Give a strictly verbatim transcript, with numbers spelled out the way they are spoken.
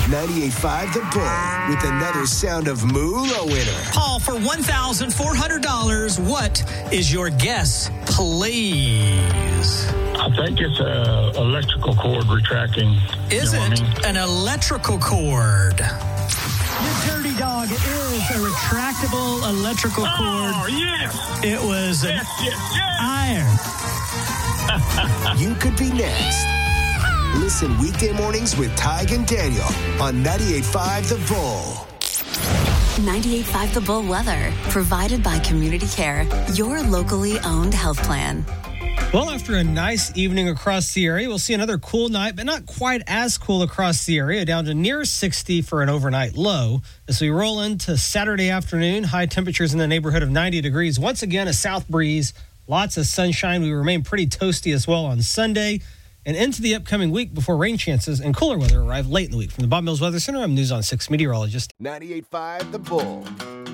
ninety-eight point five The Bull with another Sound of Moolah winner. Paul, for one thousand four hundred dollars, what is your guess, please? I think it's a electrical cord retracting. Is you know it what I mean? an electrical cord? You dirty dog, it is a retractable electrical cord. Oh, yes. It was an Yes, yes, yes. iron. You could be next. Listen weekday mornings with Tig and Daniel on ninety-eight point five The Bull. ninety-eight point five The Bull weather, provided by Community Care, your locally owned health plan. Well, after a nice evening across the area, we'll see another cool night, but not quite as cool across the area, down to near sixty for an overnight low. As we roll into Saturday afternoon, high temperatures in the neighborhood of ninety degrees. Once again, a south breeze, lots of sunshine. We remain pretty toasty as well on Sunday and into the upcoming week before rain chances and cooler weather arrive late in the week. From the Bob Mills Weather Center, I'm News on six meteorologist ninety-eight point five The Bull.